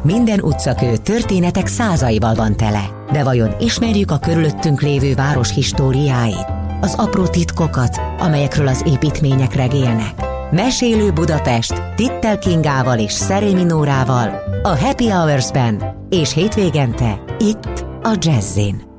Minden utcakő történetek százaival van tele. De vajon ismerjük a körülöttünk lévő város históriáit? Az apró titkokat, amelyekről az építmények regélnek? Mesélő Budapest Tittel Kingával és Szerémi Nórával a Happy Hours-ben és hétvégente itt a Jazzin.